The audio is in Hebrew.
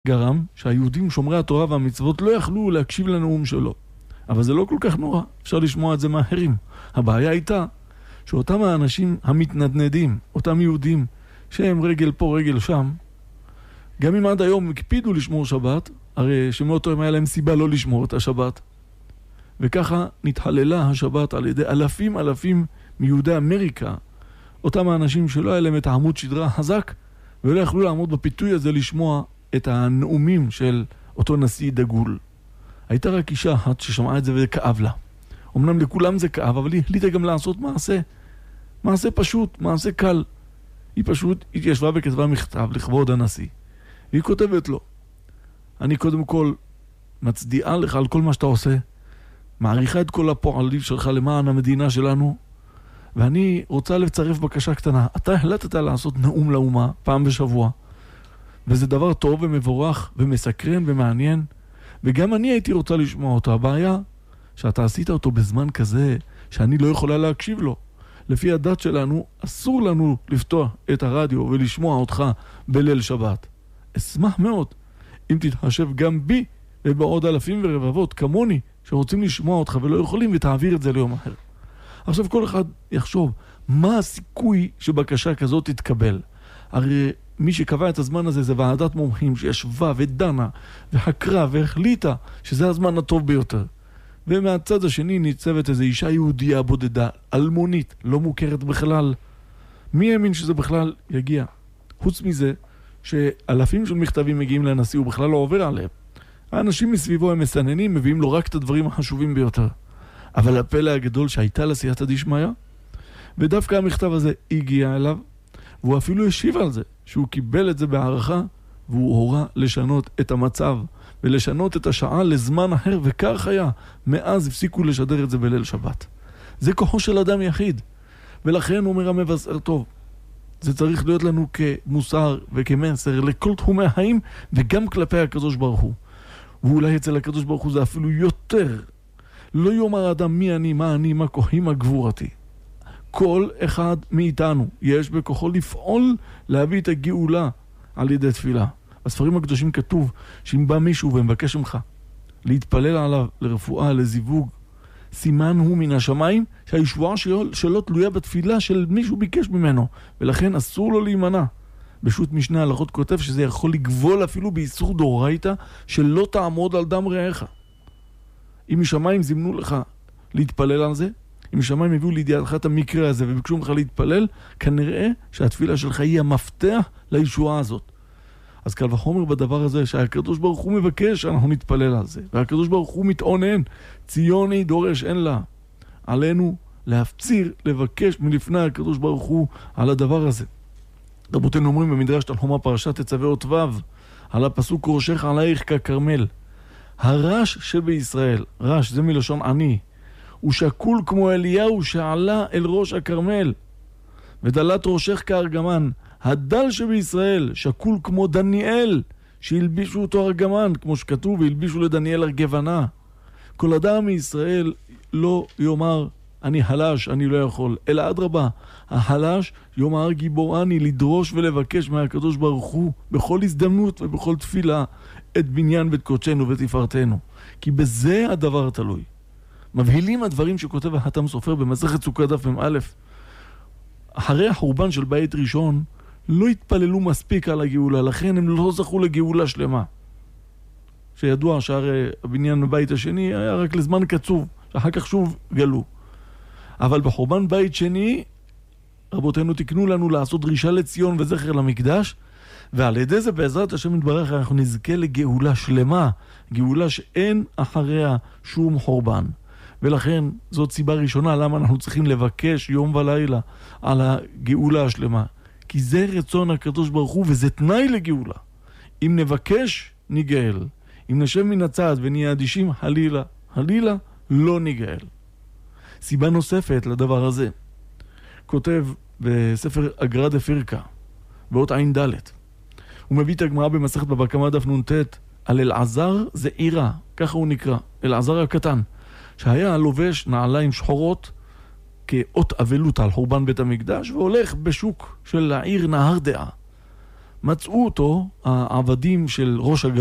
גרם שהיהודים שומרי התורה והמצוות לא יכלו להקשיב לנאום שלו. אבל זה לא כל כך נורא, אפשר לשמוע את זה מאחרים. הבעיה הייתה שאותם האנשים המתנדנדים, אותם יהודים שהם רגל פה רגל שם, גם אם עד היום הקפידו לשמור שבת, הרי שמאותו יום היה להם סיבה לא לשמור את השבת. וככה נתחללה השבת על ידי אלפים מיהודי אמריקה, אותם האנשים שלא היה להם את העמוד שדרה חזק, ולא יכלו לעמוד בפיתוי הזה לשמוע את הנאומים של אותו נשיא דגול. הייתה רק אישה אחת ששמעה את זה וכאב לה. אמנם לכולם זה כאב, אבל היא החליטה גם לעשות מעשה פשוט, מעשה קל. היא פשוט התיישבה וכתבה מכתב לכבוד הנשיא. והיא כותבת לו, אני קודם כל מצדיעה לך על כל מה שאתה עושה, מעריכה את כל הפועלים שלך למען המדינה שלנו, ואני רוצה לצרף בקשה קטנה. אתה החלטת לעשות נאום לאומה פעם בשבוע, וזה דבר טוב ומבורך ומסקרן ומעניין, וגם אני הייתי רוצה לשמוע אותו. הבעיה שאתה עשית אותו בזמן כזה שאני לא יכולה להקשיב לו. לפי הדת שלנו אסור לנו לפתוח את הרדיו ולשמוע אותך בליל שבת. אשמח מאוד אם תתחשב גם בי ובעוד אלפים ורבבות כמוני שרוצים לשמוע אותך ולא יכולים, ותעביר את זה ליום אחר. עכשיו כל אחד יחשוב מה הסיכוי שבקשה כזאת תתקבל. הרי מי שקבע את הזמן הזה זה ועדת מומחים שישבה ודנה וחקרה והחליטה שזה הזמן הטוב ביותר. ומהצד השני ניצבת איזו אישה יהודיה בודדה, אלמונית, לא מוכרת בכלל. מי האמין שזה בכלל יגיע? חוץ מזה שאלפים של מכתבים מגיעים לנשיא, הוא בכלל לא עובר עליהם. האנשים מסביבו הם מסננים, מביאים לו רק את הדברים החשובים ביותר. אבל הפלא הגדול שהייתה לסייעתא דשמיא, ודווקא המכתב הזה הגיע אליו, והוא אפילו השיב על זה, שהוא קיבל את זה בהערכה, והוא הורה לשנות את המצב, ולשנות את השעה לזמן אחר, וכך היה. מאז הפסיקו לשדר את זה בליל שבת. זה כוחו של אדם יחיד. ולכן אומר המבשר טוב, זה צריך להיות לנו כמוסר וכמסר לכל תחומי החיים, וגם כלפי הקדוש ברוך הוא. ואולי אצל הקדוש ברוך הוא זה אפילו יותר. לא יאמר אדם מי אני, מה אני, מה כוחי, מה גבורתי. כל אחד מאיתנו יש בכוחו לפעול להביא את הגאולה על ידי תפילה. בספרים הקדושים כתוב שאם בא מישהו ומבקש ממך להתפלל עליו לרפואה, לזיווג, סימן הוא מן השמיים שהישועה שלו תלויה בתפילה של מישהו ביקש ממנו, ולכן אסור לו להימנע. בשו"ת משנה הלכות כותב שזה יכול לגבול אפילו באיסור דאורייתא שלא תעמוד על דם רעך. אם משמיים זימנו לך להתפלל על זה, אם משמיים הביאו לידיעתך את המקרה הזה וביקשו ממך להתפלל, כנראה שהתפילה שלך היא המפתח לישועה הזאת. אז קל וחומר בדבר הזה שהקדוש ברוך הוא מבקש שאנחנו נתפלל על זה, והקדוש ברוך הוא מתעונן, ציוני דורש אין לה. עלינו להפציר, לבקש מלפני הקדוש ברוך הוא על הדבר הזה. רבותינו אומרים במדרש תנחומא פרשת תצווה אות ו' על הפסוק ראשך עלייך ככרמל. הרש שבישראל, רש זה מלשון עני, הוא שקול כמו אליהו שעלה אל ראש הכרמל, ודלת ראשך כארגמן. הדל שבישראל שקול כמו דניאל שהלבישו אותו ארגמן, כמו שכתוב, והלבישו לדניאל ארגבנה. כל אדם מישראל לא יאמר אני חלש, אני לא יכול, אלא אדרבה, החלש יאמר גיבור אני, לדרוש ולבקש מהקדוש ברוך הוא בכל הזדמנות ובכל תפילה את בניין בית קודשנו ותפארתנו, כי בזה הדבר תלוי. מבהילים הדברים שכותב החתם סופר במסכת סוכה דף מ"א. אחרי החורבן של בית ראשון לא התפללו מספיק על הגאולה, לכן הם לא זכו לגאולה שלמה. שידוע שהרי הבניין בבית השני היה רק לזמן קצוב, שאחר כך שוב גלו. אבל בחורבן בית שני, רבותינו תקנו לנו לעשות דרישה לציון וזכר למקדש, ועל ידי זה בעזרת השם יתברך אנחנו נזכה לגאולה שלמה, גאולה שאין אחריה שום חורבן. ולכן זאת סיבה ראשונה למה אנחנו צריכים לבקש יום ולילה על הגאולה השלמה. כי זה רצון הקדוש ברוך הוא וזה תנאי לגאולה. אם נבקש, ניגאל. אם נשב מן הצד ונהיה אדישים, חלילה לא ניגאל. סיבה נוספת לדבר הזה, כותב בספר אגרא דפירקה, באות עין ד', הוא מביא את הגמרא במסכת בבא קמא דף נ"ט על אלעזר זעירא, ככה הוא נקרא, אלעזר הקטן, שהיה לובש נעליים שחורות כאות אבלות על חורבן בית המקדש, והולך בשוק של העיר נהרדעה. מצאו אותו, העבדים של ראש הגלות,